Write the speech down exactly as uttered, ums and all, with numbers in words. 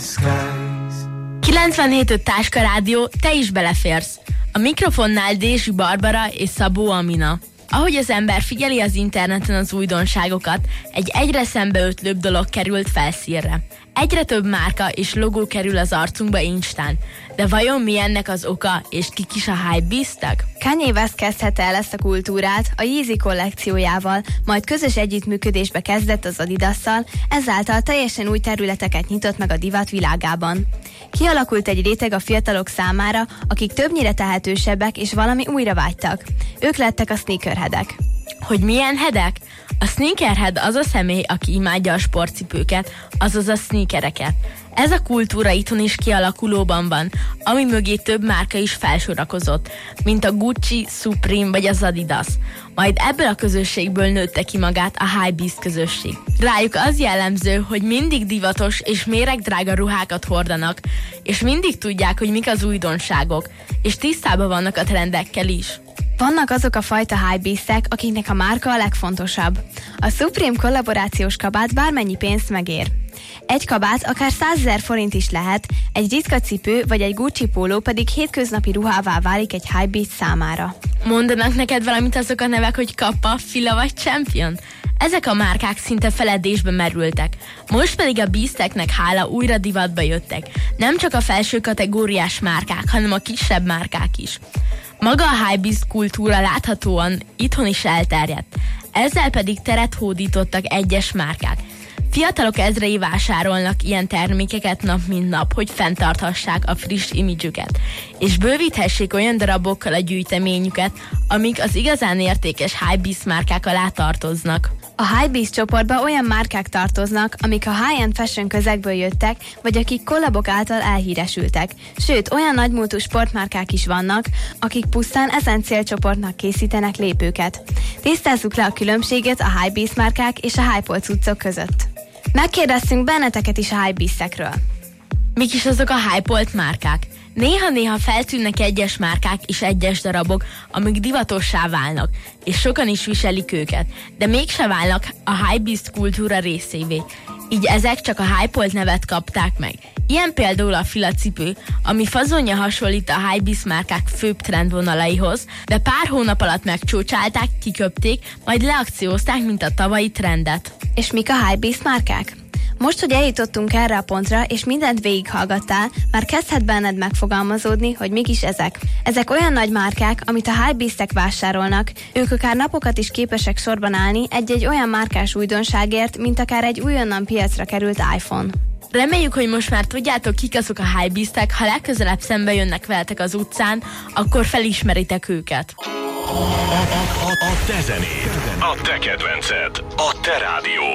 kilencvenhét öt Táska Rádió, te is beleférsz. A mikrofonnál Dézsi Barbara és Szabó Amina. Ahogy az ember figyeli az interneten az újdonságokat, egy egyre szembeötlőbb dolog került felszínre. Egyre több márka és logó kerül az arcunkba instán. De vajon mi ennek az oka, és kik is a hypebeastek? Kanye West kezdhette el ezt a kultúrát a Yeezy kollekciójával, majd közös együttműködésbe kezdett az Adidasszal, ezáltal teljesen új területeket nyitott meg a divat világában. Kialakult egy réteg a fiatalok számára, akik többnyire tehetősebbek és valami újra vágytak. Ők lettek a sneakerheadek. Hogy milyen hedek? A sneakerhead az a személy, aki imádja a sportcipőket, azaz a sneakereket. Ez a kultúra itthon is kialakulóban van, ami mögé több márka is felsorakozott, mint a Gucci, Supreme vagy az Adidas. Majd ebből a közösségből nőtte ki magát a hypebeast közösség. Rájuk az jellemző, hogy mindig divatos és méregdrága ruhákat hordanak, és mindig tudják, hogy mik az újdonságok, és tisztában vannak a trendekkel is. Vannak azok a fajta hypebeastek, akiknek a márka a legfontosabb. A Supreme kollaborációs kabát bármennyi pénzt megér. Egy kabát akár százezer forint is lehet, egy ritka cipő vagy egy Gucci póló pedig hétköznapi ruhává válik egy hypebeast számára. Mondanak neked valamit azok a nevek, hogy Kappa, Fila vagy Champion? Ezek a márkák szinte feledésbe merültek. Most pedig a beasteknek hála újra divatba jöttek. Nem csak a felső kategóriás márkák, hanem a kisebb márkák is. Maga a hypebeast kultúra láthatóan itthon is elterjedt. Ezzel pedig teret hódítottak egyes márkák. Fiatalok ezrei vásárolnak ilyen termékeket nap mint nap, hogy fenntarthassák a friss imidzsüket, és bővíthessék olyan darabokkal a gyűjteményüket, amik az igazán értékes hypebeast márkák alá tartoznak. A hypebeast csoportba olyan márkák tartoznak, amik a high-end fashion közegből jöttek, vagy akik kollabok által elhíresültek. Sőt, olyan nagymúltú sportmárkák is vannak, akik pusztán ezen célcsoportnak készítenek lépőket. Tisztázzuk le a különbséget a hypebeast márkák és a hype-olt cuccok között. Megkérdeztünk benneteket is a hypebeastekről. Mik is azok a hype-olt márkák? Néha-néha feltűnnek egyes márkák és egyes darabok, amik divatossá válnak, és sokan is viselik őket, de mégse válnak a hypebeast kultúra részévé. Így ezek csak a hype-olt nevet kapták meg. Ilyen például a Fila cipő, ami fazonja hasonlít a hypebeast márkák főbb trendvonalaihoz, de pár hónap alatt megcsócsálták, kiköpték, majd leakciózták, mint a tavalyi trendet. És mik a hypebeast márkák? Most, hogy eljutottunk erre a pontra, és mindent végighallgattál, már kezdhet benned megfogalmazódni, hogy mik is ezek. Ezek olyan nagy márkák, amit a hypebeastek vásárolnak, ők akár napokat is képesek sorban állni egy-egy olyan márkás újdonságért, mint akár egy újonnan piacra került iPhone. Reméljük, hogy most már tudjátok, kik azok a hypebeastek, ha legközelebb szembe jönnek veletek az utcán, akkor felismeritek őket. A, a, a, a te zenéd, a te kedvenced, a te rádiód.